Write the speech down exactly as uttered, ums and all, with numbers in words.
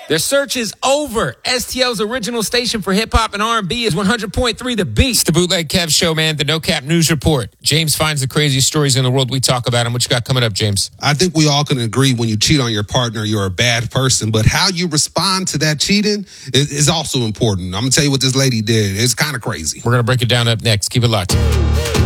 Their search is over. S T L's original station for hip-hop and R and B is one hundred point three The Beat. It's the Bootleg Kev Show, man. The No Cap News Report. James finds the craziest stories in the world. We talk about them. What you got coming up, James? I think we all can agree when you cheat on your partner, you're a bad person. But how you respond to that cheating is, is also important. I'm going to tell you what this lady did. It's kind of crazy. We're going to break it down up next. Keep it locked.